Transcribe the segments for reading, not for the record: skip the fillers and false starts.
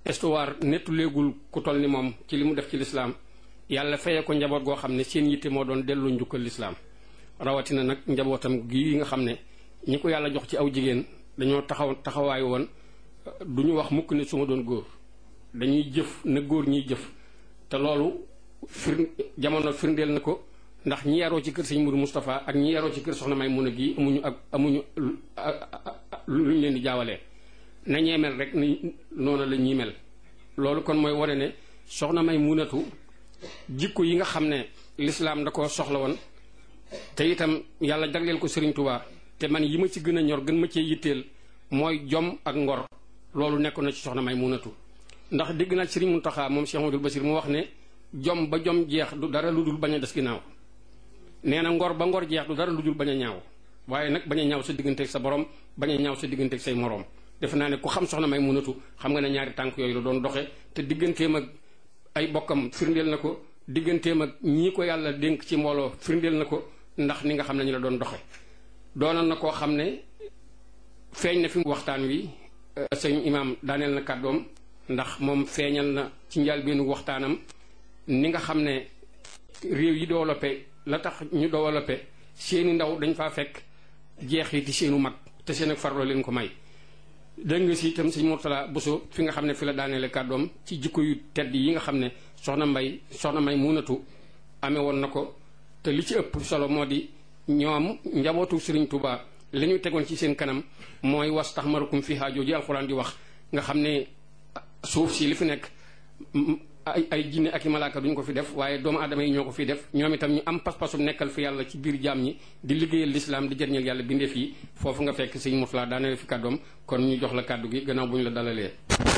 histoire nettu léegul ku toll ni moom ci li mu def ci lislaam yàlla fayee ko njaboot goo xam ne seen yitte moo doon dellu njukkal lislaam rawatina nag njabootam gi nga xam ne ñi ko yàlla jox ci aw jigéen dañoo taxawaay woon du ñu wax mukk ne su ma doon góor dañuy jëf na góor ñiy jëf te loolu jamono firndeel na ko ndax ñi yaroo ci kër sëñ Mourou Moustapha ak ñi yaroo ci kër soxna Maymuna gi amuñu lu ñu leen di jaawalee na ñee mel rek ni noonu la ñuy mel loolu kon mooy wane ne soxna Maymunatu jikko yi nga xam ne lislaam da ko soxla woon te itam yàlla jagleel ko Serigne Touba te man yi ma ci gën a ñor gën ma cee yitteel mooy jom ak ngor loolu nekk na ci soxna Maymunatu ndax dégg naa Serigne Mountakha moom Cheikh Amadou Bassir mu wax ne jom ba jom jeex du dara lu dul bañ a des ginnaaw nee na ngor ba ngor jeex du dara lu dul bañ a ñaaw waaye nag bañ a ñaaw sa digganteeg sa borom bañ a ñaaw sa digganteeg say moroom defe naa ne ku xam soxna Maymunatu xam nga ne ñaari tànk yooyu la doon doxe te digganteem ak ay bokkam firndeel na ko digganteem ak ñii ko yàlla dénk ci mbooloo firndeel na ko ndax ni nga xam ne ñu la doon doxe doonoon na koo xam ne feeñ na fi waxtaan wi sëñ imaam daaneel na kàddoom ndax moom feeñal na ci njëlbéenu waxtaanam ni nga xam ne réew yi développé la tax ñu développé seeni ndaw dañ faa fekk jeexiti seenu mag te seen ak farloo leen ko may dégg nga si itam sëñ Mourtala Bousso fi nga xam ne fi la daaneele kàddoom ci jikko yu tedd yi nga xam ne soxna Maymunatu amee woon na ko te li ci ëpp solo moo di ñoom njabootu Serigne Touba li ñu tegoon ci seen kanam mooy was tax marukum fi haajoo ji alxuraan di wax nga xam ne suuf si li fi nekk ay jinne ak i malaaka duñ ko fi def waaye doomu aadama yi ñoo ko fi def ñoom itam ñu am pas-pasu nekkal fi yàlla ci biir jaam ñi di liggéeyal lislaam di jëriñal yàlla bindeef yi foofu nga fekk sëñ Mourtala daaneel fi kàddoom kon ñu jox la kàddu gi gannaaw bu ñu la dalalee.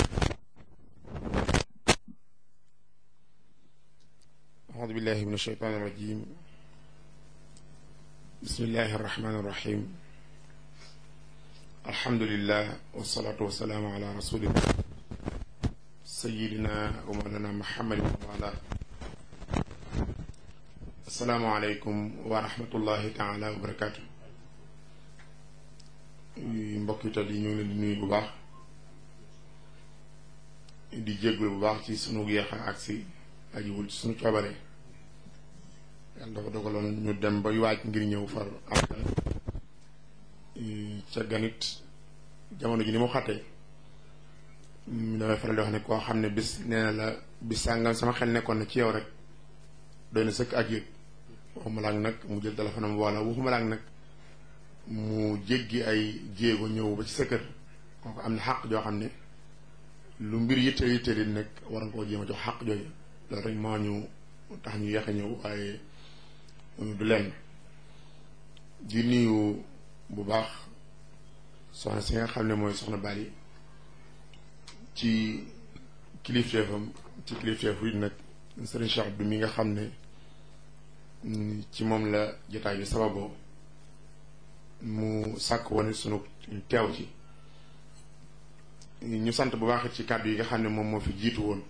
aoudu billahi min ashaytaani rajim bismillahi arrahmani irrahim alhamdulillah wasalaatu wasalaamu ala rasulillah sayidina wa mawlana muhammadin wa ala assalaamu aleykum wa rahmatullahi taala wa barakaatu. mbokk yi tedd yi ñu ngi leen di nuyu bu baax di jéggul bu baax ci sunu yeexa agsi ajiwul ci sunu coobare yàlla dafa dogaloon ñu dem ba waaj ngir ñëw far am ca ganit jamono ji ni mu xattee damay faral di wax ne koo xam ne bis nee na la bis sàngam sama xel nekkoon na ci yow rek doy na sëkk ak yëg waxuma laak nag mu jël téléphone am wala waxuma laak nag mu jéggi ay jéego ñëw ba ci sa kër kooku am na xàq joo xam ne lu mbir yitte di nekk war nga koo jéem a jox xàq jooju loolu rek moo ñu tax ñu yeex a ñëw waaye du lenn di nuyu bu baax soxna si nga xam ne mooy soxna Bali ci kilifteefam ci kilifteefu it nag Serigne Cheikh Abdou mi nga xam ne ci moom la jotaay bi sababoo mu sàkk woon sunu teew ci ñu sant bu baax ci kàddu yi nga xam ne moom moo fi jiitu woon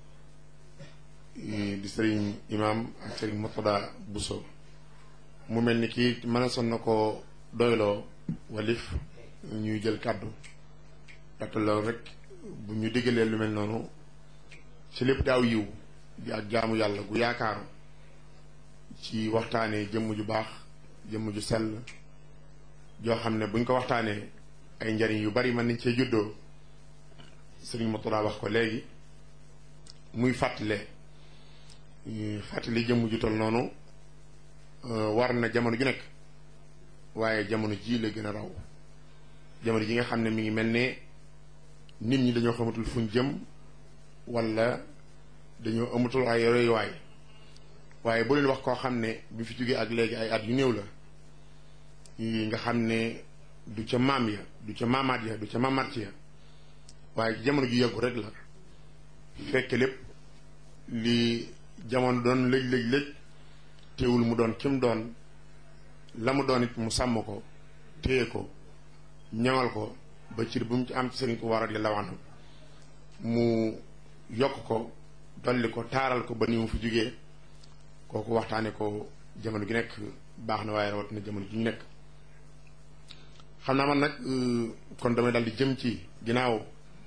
di Serigne Imam ak Serigne Mourtada Bousso mu mel ni kii mën a son na ko doyloo walif ñuy jël kàddu ndaxte loolu rek bu ñu diggalee lu mel noonu ci lépp daaw yiw di ak jaamu yàlla gu yaakaaru ci waxtaanee jëmm ju baax jëmm ju sell joo xam ne buñ ko waxtaanee ay njariñ yu bari mën nañ cee juddoo Serigne Mourtada wax ko léegi muy fàttali jëmm ju tol noonu war na jamono ju nekk waaye jamono ji la gën a raw jamono ji nga xam ne mi ngi mel ne nit ñi dañoo xamatul fuñ jëm wala dañoo amatul ay royuwaay waaye bu leen wax koo xam ne bi fi jógee ak léegi ay at yu néew la nga xam ne du ca maam ya du ca maamaat ya du ca maamaat ya waaye jamono ju yàggu rek la fekk lépp li jamono doon lëj teewul mu doon kim doon la mu doon it mu sàmm ko téye ko ñaŋal ko ba cir bu mu ci am ci Sëriñ Tuubaa radiyallaahu anhu mu yokk ko dolli ko taaral ko ba ni mu fi jógee kooku waxtaane ko jamono gi nekk baax na waaye rawat na jamono ji ñu nekk xam naa man nag kon damay dal di jëm ci ginnaaw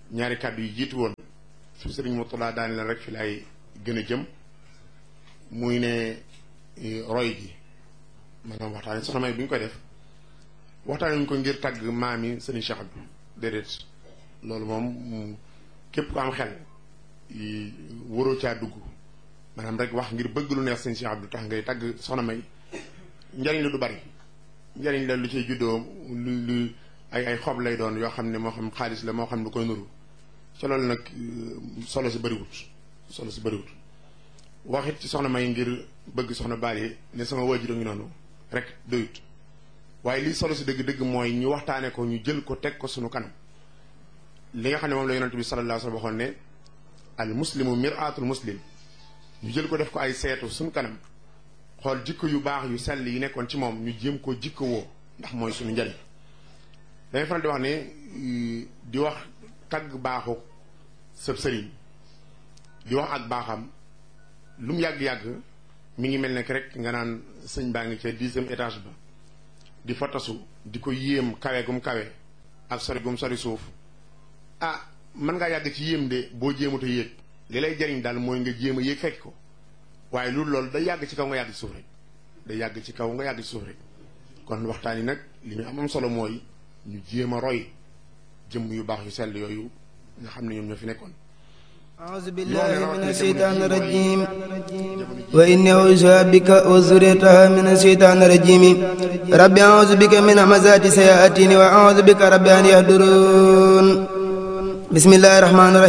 ñaari kàddu yi jiitu woon su sëriñ Murtada daani la rek fi laay gën a jëm muy ne roy gi maanaam waxtaane soxna May bi ñu koy def waxtaane ñu ko ngir tàgg maami sëriñ Cheikh Abdou déedéet loolu moom képp ku am xel waroo caa dugg maanaam rek wax ngir bëgg lu neex sëriñ Cheikh Abdou tax ngay tàgg soxna May njariñ la du bari njariñ la lu ciy juddoo lu ay xob lay doon yoo xam ne moo xam xaalis la moo xam lu koy nuru ci loolu nag solo si bëriwut waxit ci soxna May ngir bëgg soxna Bally ne sama waajur ngi noonu rek doyut waaye lii solo si dëgg-dëgg mooy ñu waxtaane ko ñu jël ko teg ko sunu kanam li nga xam ne moom la yonent bi sallallahu alayhi wa sallam waxoon ne al muslimu mir'atul muslim ñu jël ko def ko ay seetu sunu kanam xool jikko yu baax yu sell yi nekkoon ci moom ñu jéem ko jikko woo ndax mooy suñu njariñ dañuy faral di wax ne di wax tagg baaxu sëb sëriñ di wax ak baaxam lu mu yàgg-yàgg mi ngi mel ne rek nga naan sëñ baa ngi ca 10e étage ba di fa tasu di ko yéem kawe gum kawe ak sori gum sori suuf mën ngaa yàgg ci yéem de boo jéemut a yéeg li lay jariñ daal mooy nga jéem a yéeg fekk ko waaye loolu day yàgg ci kaw nga yàgg ci suuf rek day yàgg ci kaw nga yàgg ci suuf rek kon waxtaan yi nag li ñu am solo mooy ñu jéem a roy jëmm yu baax yu sell yooyu nga xam ne ñoom ñoo fi nekkoon a'uuzu billahi mina shaytaani rajiim wa inni u'uuzu bika wa zurriyyataha mina shaytaani rajiim rabbi a'uuzu bika min hamazaati sayaatiin wa a'uuzu bika rabbi an yahduruun bismillahi rahmaani rahiim